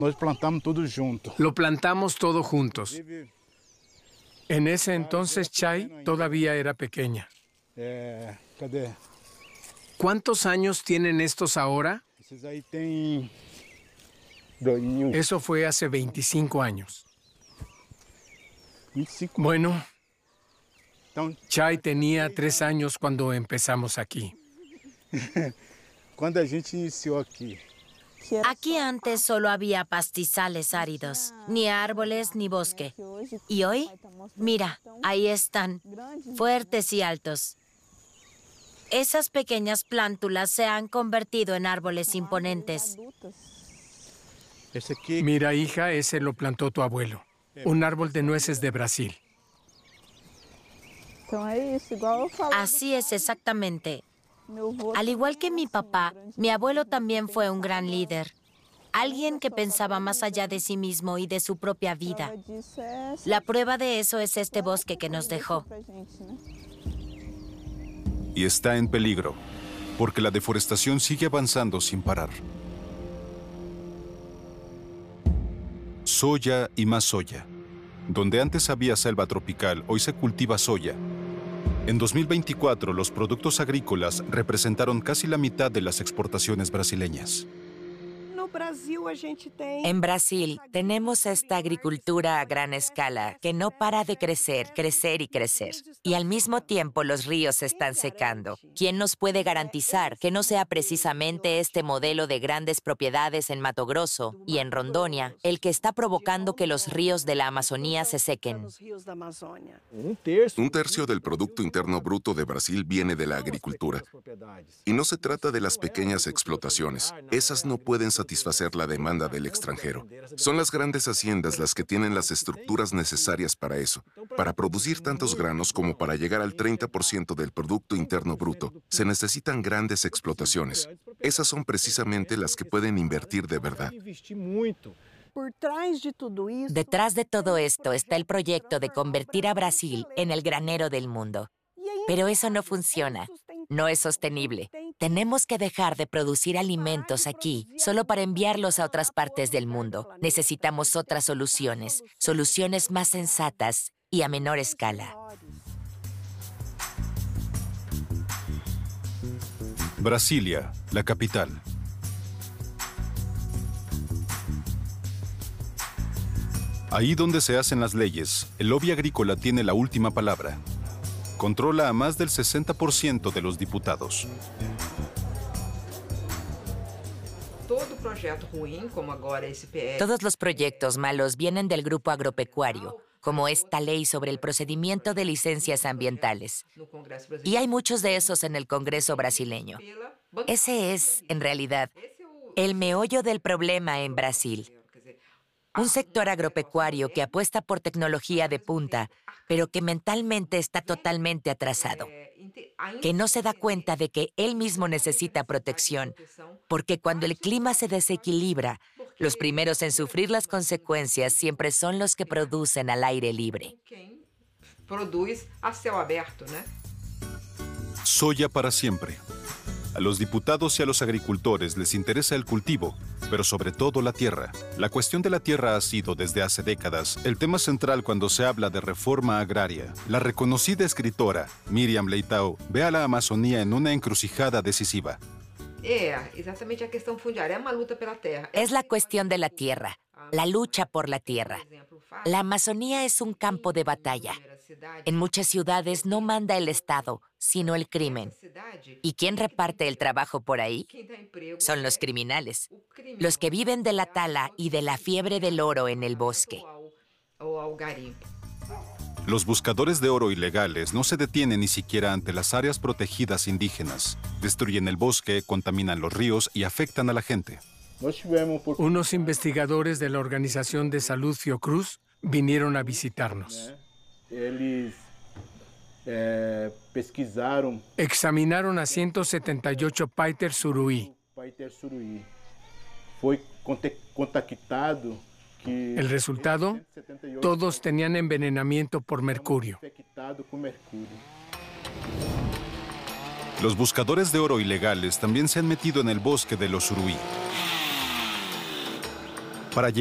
Nós plantamos tudo junto. Lo plantamos todo juntos. En ese entonces Chay todavía era pequeña. Cadê? ¿Cuántos años tienen estos ahora? Esses aí tem 2000. Eso fue hace 25 años. 25. Bueno, Então, Chay tenía 3 años cuando empezamos aquí. quando a gente iniciou aqui, Aquí antes solo había pastizales áridos, ni árboles ni bosque. Y hoy, mira, ahí están, fuertes y altos. Esas pequeñas plántulas se han convertido en árboles imponentes. esse aqui, Mira, hija, ese lo plantó tu abuelo. Un árbol de nueces de Brasil. Así es exactamente. Al igual que mi papá, mi abuelo también fue un gran líder. Alguien que pensaba más allá de sí mismo y de su propia vida. La prueba de eso es este bosque que nos dejó. Y está en peligro, porque la deforestación sigue avanzando sin parar. Soya y más soya. Donde antes había selva tropical, hoy se cultiva soya. En 2024, los productos agrícolas representaron casi la mitad de las exportaciones brasileñas. En Brasil tenemos esta agricultura a gran escala que no para de crecer, crecer y crecer. Y al mismo tiempo los ríos se están secando. ¿Quién nos puede garantizar que no sea precisamente este modelo de grandes propiedades en Mato Grosso y en Rondônia el que está provocando que los ríos de la Amazonía se sequen? Un tercio del Producto Interno Bruto de Brasil viene de la agricultura. Y no se trata de las pequeñas explotaciones. Esas no pueden satisfacer la demanda del extranjero. Son las grandes haciendas las que tienen las estructuras necesarias para eso. Para producir tantos granos como para llegar al 30% del Producto Interno Bruto, se necesitan grandes explotaciones. Esas son precisamente las que pueden invertir de verdad. Detrás de todo esto está el proyecto de convertir a Brasil en el granero del mundo. Pero eso no funciona. No es sostenible. Tenemos que dejar de producir alimentos aquí solo para enviarlos a otras partes del mundo. Necesitamos otras soluciones, soluciones más sensatas y a menor escala. Brasilia, la capital. Ahí donde se hacen las leyes, el lobby agrícola tiene la última palabra. Controla a más del 60% de los diputados. Todos los proyectos malos vienen del grupo agropecuario, como esta ley sobre el procedimiento de licencias ambientales. Y hay muchos de esos en el Congreso brasileño. Ese es, en realidad, el meollo del problema en Brasil. Un sector agropecuario que apuesta por tecnología de punta, pero que mentalmente está totalmente atrasado, que no se da cuenta de que él mismo necesita protección, porque cuando el clima se desequilibra, los primeros en sufrir las consecuencias siempre son los que producen al aire libre. Soya para siempre. A los diputados y a los agricultores les interesa el cultivo, pero sobre todo la tierra. La cuestión de la tierra ha sido desde hace décadas el tema central cuando se habla de reforma agraria. La reconocida escritora Miriam Leitão ve a la Amazonía en una encrucijada decisiva. Es la cuestión de la tierra, la lucha por la tierra. La Amazonía es un campo de batalla. En muchas ciudades no manda el Estado, sino el crimen. ¿Y quién reparte el trabajo por ahí? Son los criminales, los que viven de la tala y de la fiebre del oro en el bosque. Los buscadores de oro ilegales no se detienen ni siquiera ante las áreas protegidas indígenas. Destruyen el bosque, contaminan los ríos y afectan a la gente. Unos investigadores de la Organización de Salud Fiocruz vinieron a visitarnos. Examinaron a 178 Paiter Suruí. El resultado, todos tenían envenenamiento por mercurio. Los buscadores de oro ilegales también se han metido en el bosque de los Suruí. Para